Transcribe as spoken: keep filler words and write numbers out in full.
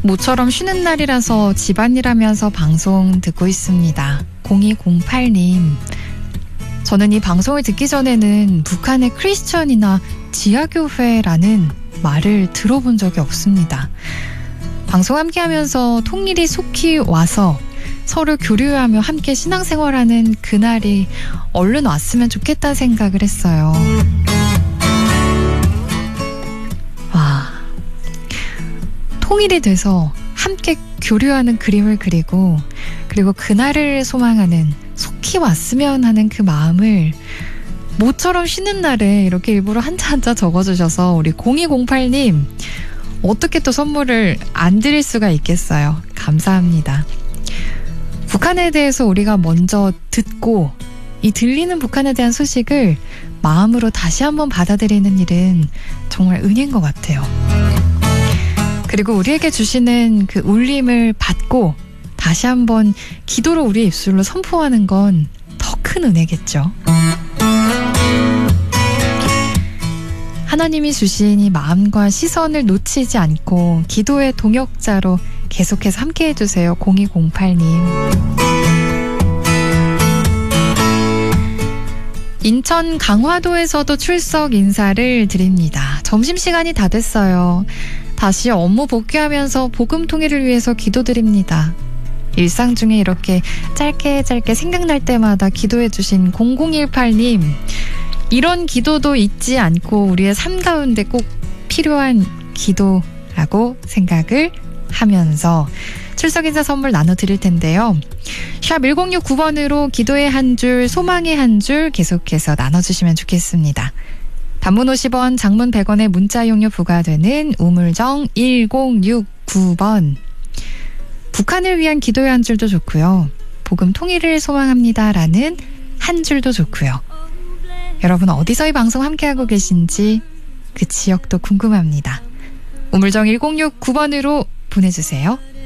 모처럼 쉬는 날이라서 집안일 하면서 방송 듣고 있습니다. 공이공팔 님. 저는 이 방송을 듣기 전에는 북한의 크리스천이나 지하교회라는 말을 들어본 적이 없습니다. 방송 함께 하면서 통일이 속히 와서 서로 교류하며 함께 신앙생활하는 그날이 얼른 왔으면 좋겠다 생각을 했어요. 와, 통일이 돼서 함께 교류하는 그림을 그리고 그리고 그날을 소망하는, 속히 왔으면 하는 그 마음을 모처럼 쉬는 날에 이렇게 일부러 한자 한자 적어주셔서 우리 공이공팔 님 어떻게 또 선물을 안 드릴 수가 있겠어요. 감사합니다. 북한에 대해서 우리가 먼저 듣고 이 들리는 북한에 대한 소식을 마음으로 다시 한번 받아들이는 일은 정말 은혜인 것 같아요. 그리고 우리에게 주시는 그 울림을 받고 다시 한번 기도로 우리의 입술로 선포하는 건 더 큰 은혜겠죠. 하나님이 주신 이 마음과 시선을 놓치지 않고 기도의 동역자로 계속해서 함께 해주세요. 공이공팔 님. 인천 강화도에서도 출석 인사를 드립니다. 점심시간이 다 됐어요. 다시 업무 복귀하면서 복음 통일을 위해서 기도드립니다. 일상 중에 이렇게 짧게 짧게 생각날 때마다 기도해주신 공공일팔 님. 이런 기도도 잊지 않고 우리의 삶 가운데 꼭 필요한 기도라고 생각을 하면서 출석인사 선물 나눠드릴 텐데요. 샵 일공육구 번으로 기도의 한 줄, 소망의 한 줄 계속해서 나눠주시면 좋겠습니다. 단문 오십 원, 장문 백 원의 문자 이용료 부과되는 우물정 일공육구 번. 북한을 위한 기도의 한 줄도 좋고요. 복음 통일을 소망합니다 라는 한 줄도 좋고요. 여러분 어디서 이 방송 함께하고 계신지 그 지역도 궁금합니다. 우물정 일공육구 번으로 보내주세요.